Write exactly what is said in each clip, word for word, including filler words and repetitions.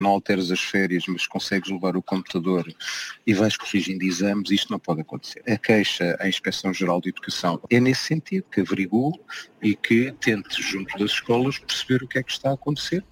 não alteres as férias, mas consegues levar o computador e vais corrigindo exames, isto não pode acontecer. A queixa à Inspeção-Geral de Educação é nesse sentido, que averigue e que tente, junto das escolas, perceber o que é que está a acontecer.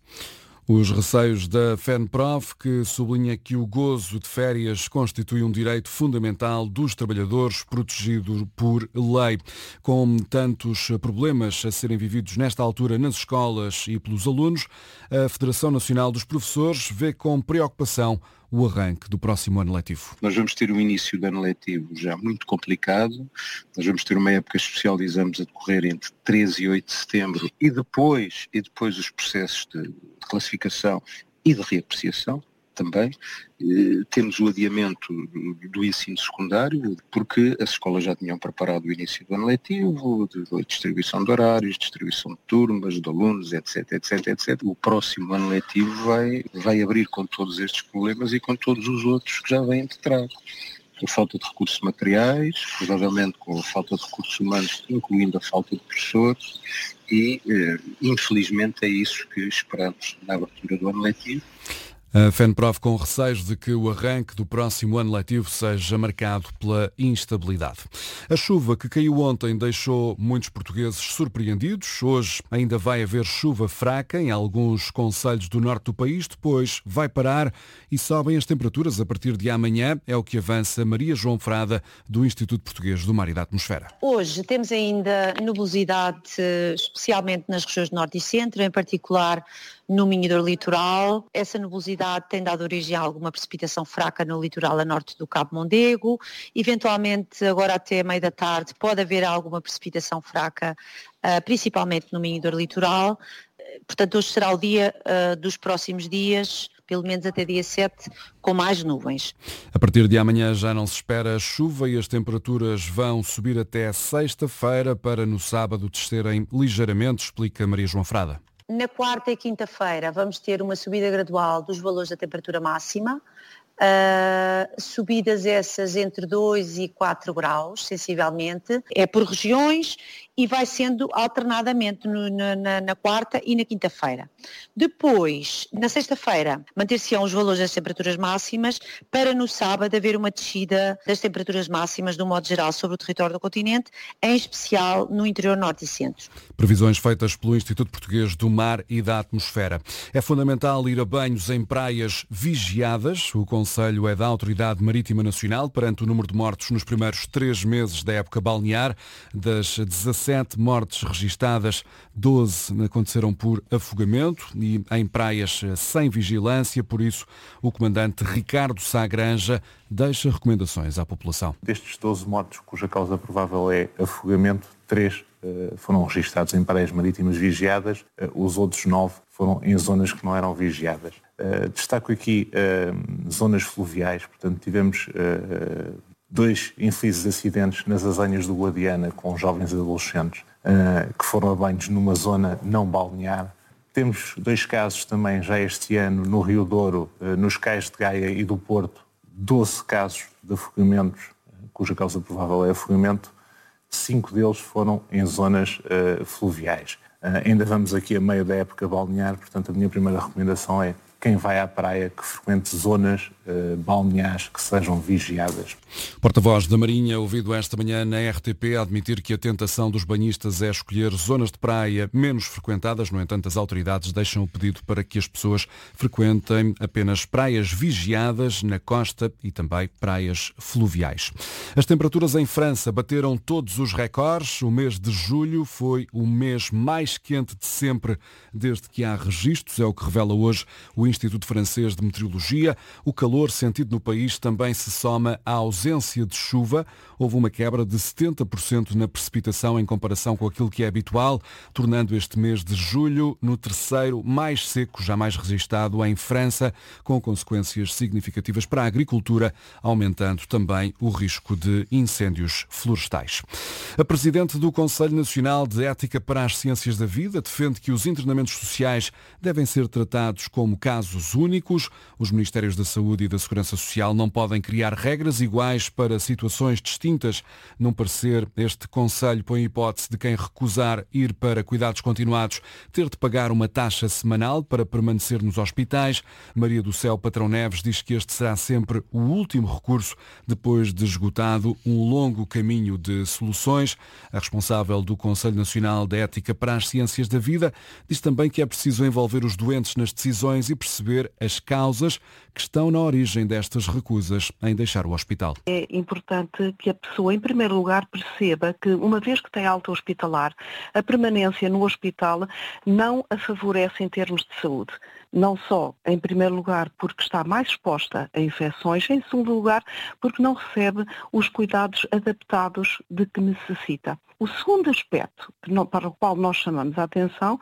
Os receios da FENPROF, que sublinha que o gozo de férias constitui um direito fundamental dos trabalhadores protegido por lei. Com tantos problemas a serem vividos nesta altura nas escolas e pelos alunos, a Federação Nacional dos Professores vê com preocupação o arranque do próximo ano letivo. Nós vamos ter um início de ano letivo já muito complicado, nós vamos ter uma época especial de exames a decorrer entre treze e oito de setembro e depois, e depois os processos de, de classificação e de reapreciação também. Eh, temos o adiamento do, do ensino secundário, porque as escolas já tinham preparado o início do ano letivo, de, de distribuição de horários, distribuição de turmas, de alunos, etc, etc, etcétera. O próximo ano letivo vai, vai abrir com todos estes problemas e com todos os outros que já vêm de trás. Com a falta de recursos materiais, provavelmente com a falta de recursos humanos, incluindo a falta de professores, e eh, infelizmente é isso que esperamos na abertura do ano letivo. A FENPROF com receios de que o arranque do próximo ano letivo seja marcado pela instabilidade. A chuva que caiu ontem deixou muitos portugueses surpreendidos. Hoje ainda vai haver chuva fraca em alguns concelhos do norte do país, depois vai parar e sobem as temperaturas a partir de amanhã, é o que avança Maria João Frada, do Instituto Português do Mar e da Atmosfera. Hoje temos ainda nubosidade, especialmente nas regiões do norte e centro, em particular no Minho do Litoral. Essa nubosidade tem dado origem a alguma precipitação fraca no litoral a norte do Cabo Mondego. Eventualmente, agora até meio da tarde, pode haver alguma precipitação fraca, uh, principalmente no Minho do Litoral. Portanto, hoje será o dia uh, dos próximos dias, pelo menos até dia sete, com mais nuvens. A partir de amanhã já não se espera chuva e as temperaturas vão subir até sexta-feira para no sábado descerem ligeiramente, explica Maria João Frada. Na quarta e quinta-feira vamos ter uma subida gradual dos valores da temperatura máxima, uh, subidas essas entre dois e quatro graus, sensivelmente, é por regiões e vai sendo alternadamente no, na, na quarta e na quinta-feira. Depois, na sexta-feira, manter-se-ão os valores das temperaturas máximas, para no sábado haver uma descida das temperaturas máximas, de um modo geral, sobre o território do continente, em especial no interior norte e centro. Previsões feitas pelo Instituto Português do Mar e da Atmosfera. É fundamental ir a banhos em praias vigiadas. O conselho é da Autoridade Marítima Nacional perante o número de mortos nos primeiros três meses da época balnear. Das dezassete mortes registadas, doze aconteceram por afogamento e em praias sem vigilância. Por isso, o comandante Ricardo Sá Granja deixa recomendações à população. Destes doze mortos, cuja causa provável é afogamento, três uh, foram registados em praias marítimas vigiadas, uh, os outros nove foram em zonas que não eram vigiadas. Uh, destaco aqui uh, zonas fluviais, portanto tivemos uh, dois infelizes acidentes nas azanhas do Guadiana com jovens adolescentes uh, que foram a banhos numa zona não balnear. Temos dois casos também já este ano no Rio Douro, uh, nos cais de Gaia e do Porto, doze casos de afogamentos, uh, cuja causa provável é afogamento. Cinco deles foram em zonas uh, fluviais. Uh, ainda vamos aqui a meio da época balnear, portanto a minha primeira recomendação é quem vai à praia que frequente zonas uh, balneares que sejam vigiadas. Porta-voz da Marinha, ouvido esta manhã na R T P, a admitir que a tentação dos banhistas é escolher zonas de praia menos frequentadas. No entanto, as autoridades deixam o pedido para que as pessoas frequentem apenas praias vigiadas na costa e também praias fluviais. As temperaturas em França bateram todos os recordes. O mês de julho foi o mês mais quente de sempre desde que há registros, é o que revela hoje o Instituto Francês de Meteorologia. O calor sentido no país também se soma à ausência de chuva. Houve uma quebra de setenta por cento na precipitação em comparação com aquilo que é habitual, tornando este mês de julho no terceiro mais seco jamais registado em França, com consequências significativas para a agricultura, aumentando também o risco de incêndios florestais. A Presidente do Conselho Nacional de Ética para as Ciências da Vida defende que os internamentos sociais devem ser tratados como casos casos únicos. Os Ministérios da Saúde e da Segurança Social não podem criar regras iguais para situações distintas. Num parecer, este Conselho põe a hipótese de quem recusar ir para cuidados continuados ter de pagar uma taxa semanal para permanecer nos hospitais. Maria do Céu Patrão Neves diz que este será sempre o último recurso depois de esgotado um longo caminho de soluções. A responsável do Conselho Nacional de Ética para as Ciências da Vida diz também que é preciso envolver os doentes nas decisões e perceber as causas que estão na origem destas recusas em deixar o hospital. É importante que a pessoa, em primeiro lugar, perceba que, uma vez que tem alta hospitalar, a permanência no hospital não a favorece em termos de saúde. Não só, em primeiro lugar, porque está mais exposta a infecções, em segundo lugar, porque não recebe os cuidados adaptados de que necessita. O segundo aspecto para o qual nós chamamos a atenção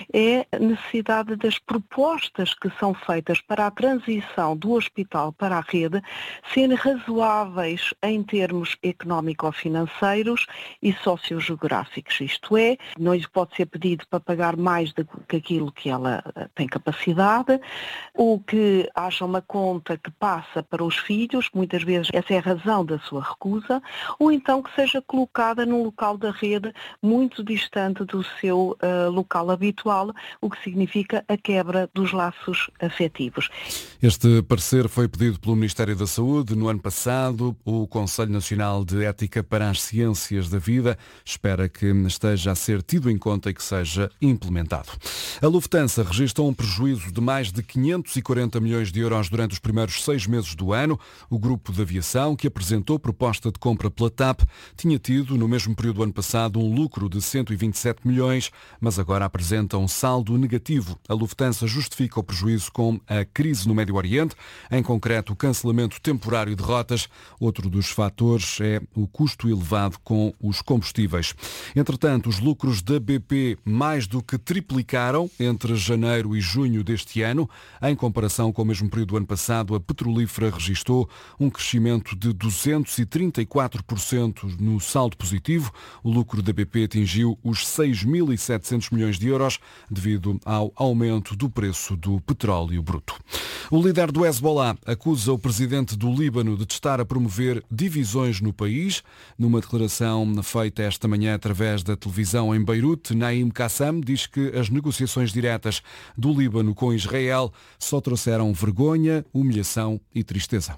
é a necessidade das propostas que são feitas para a transição do hospital para a rede serem razoáveis em termos económico-financeiros e sociogeográficos. Isto é, não lhe pode ser pedido para pagar mais do que aquilo que ela tem capacidade, ou que haja uma conta que passa para os filhos, muitas vezes essa é a razão da sua recusa, ou então que seja colocada num local da rede muito distante do seu uh, local habitual, o que significa a quebra dos laços afetivos. Este parecer foi pedido pelo Ministério da Saúde no ano passado. O Conselho Nacional de Ética para as Ciências da Vida espera que esteja a ser tido em conta e que seja implementado. A Lufthansa registrou um prejuízo de mais de quinhentos e quarenta milhões de euros durante os primeiros seis meses do ano. O grupo de aviação, que apresentou proposta de compra pela T A P, tinha tido no mesmo período do ano passado um lucro de cento e vinte e sete milhões, mas agora apresenta um saldo negativo. A Lufthansa justifica o prejuízo com a crise no Médio Oriente, em concreto o cancelamento temporário de rotas. Outro dos fatores é o custo elevado com os combustíveis. Entretanto, os lucros da B P mais do que triplicaram entre janeiro e junho deste ano. Em comparação com o mesmo período do ano passado, a petrolífera registrou um crescimento de duzentos e trinta e quatro por cento no saldo positivo. O lucro da B P atingiu os seis mil e setecentos milhões de euros devido ao aumento do preço do petróleo bruto. O líder do Hezbollah acusa o presidente do Líbano de estar a promover divisões no país. Numa declaração feita esta manhã através da televisão em Beirute, Naim Qassam diz que as negociações diretas do Líbano com Israel só trouxeram vergonha, humilhação e tristeza.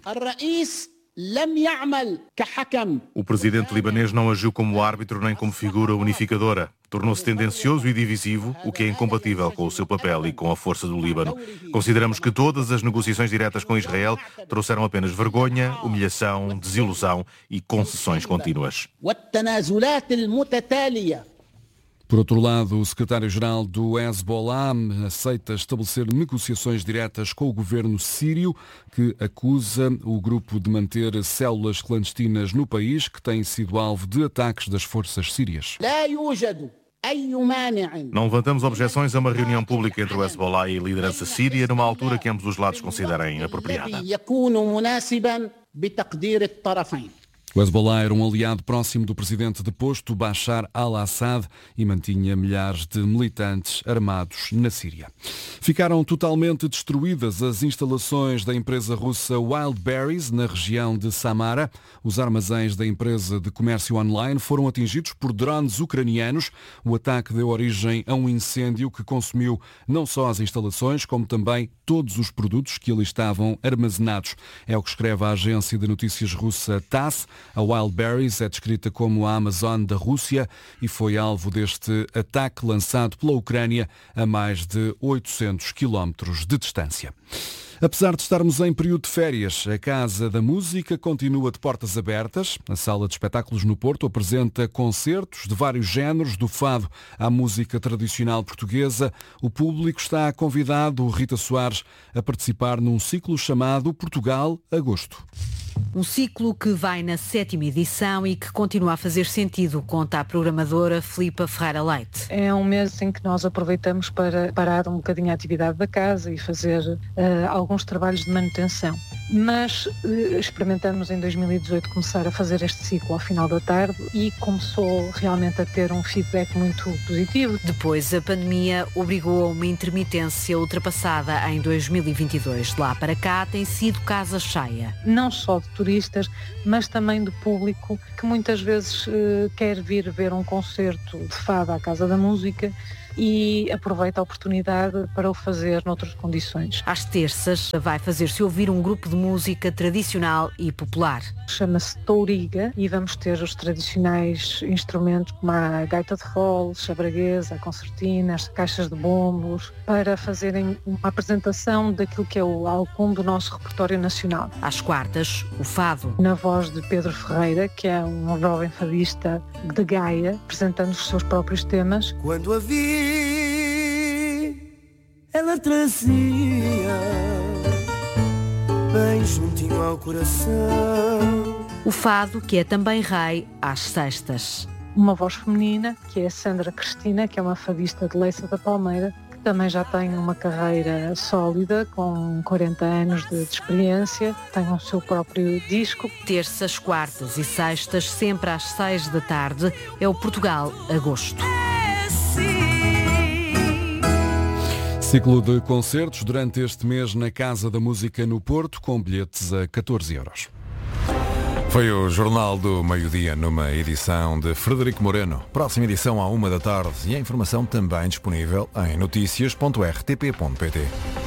O presidente libanês não agiu como árbitro nem como figura unificadora. Tornou-se tendencioso e divisivo, o que é incompatível com o seu papel e com a força do Líbano. Consideramos que todas as negociações diretas com Israel trouxeram apenas vergonha, humilhação, desilusão e concessões contínuas. Por outro lado, o secretário-geral do Hezbollah aceita estabelecer negociações diretas com o governo sírio, que acusa o grupo de manter células clandestinas no país, que têm sido alvo de ataques das forças sírias. Não levantamos objeções a uma reunião pública entre o Hezbollah e a liderança síria, numa altura que ambos os lados considerem apropriada. O Hezbollah era um aliado próximo do presidente deposto, Bashar al-Assad, e mantinha milhares de militantes armados na Síria. Ficaram totalmente destruídas as instalações da empresa russa Wildberries, na região de Samara. Os armazéns da empresa de comércio online foram atingidos por drones ucranianos. O ataque deu origem a um incêndio que consumiu não só as instalações, como também todos os produtos que ali estavam armazenados. É o que escreve a agência de notícias russa TASS. A Wildberries é descrita como a Amazon da Rússia e foi alvo deste ataque lançado pela Ucrânia a mais de oitocentos quilómetros de distância. Apesar de estarmos em período de férias, a Casa da Música continua de portas abertas. A Sala de Espetáculos no Porto apresenta concertos de vários géneros, do fado à música tradicional portuguesa. O público está convidado, Rita Soares, a participar num ciclo chamado Portugal Agosto. Um ciclo que vai na sétima edição e que continua a fazer sentido, conta a programadora Filipa Ferreira Leite. É um mês em que nós aproveitamos para parar um bocadinho a atividade da casa e fazer uh, alguns trabalhos de manutenção. mas eh, experimentamos em dois mil e dezoito começar a fazer este ciclo ao final da tarde e começou realmente a ter um feedback muito positivo. Depois, a pandemia obrigou a uma intermitência ultrapassada em dois mil e vinte e dois. De lá para cá tem sido casa cheia. Não só de turistas, mas também do público que muitas vezes eh, quer vir ver um concerto de fado à Casa da Música e aproveita a oportunidade para o fazer noutras condições. Às terças vai fazer-se ouvir um grupo de música tradicional e popular. Chama-se Touriga e vamos ter os tradicionais instrumentos como a gaita de fole, a braguesa, a concertina, as caixas de bombos, para fazerem uma apresentação daquilo que é o alcunde do nosso repertório nacional. Às quartas, o fado. Na voz de Pedro Ferreira, que é um jovem fadista de Gaia, apresentando os seus próprios temas. Quando a vi, ela trazia bem juntinho ao coração. O fado, que é também rei, às sextas. Uma voz feminina, que é a Sandra Cristina, que é uma fadista de Leiça da Palmeira, que também já tem uma carreira sólida, com quarenta anos de, de experiência, tem o seu próprio disco. Terças, quartas e sextas, sempre às seis da tarde, é o Portugal Agosto. Ciclo de concertos durante este mês na Casa da Música no Porto, com bilhetes a catorze euros. Foi o Jornal do Meio-Dia, numa edição de Frederico Moreno. Próxima edição à uma da tarde e a informação também disponível em notícias ponto r t p ponto p t.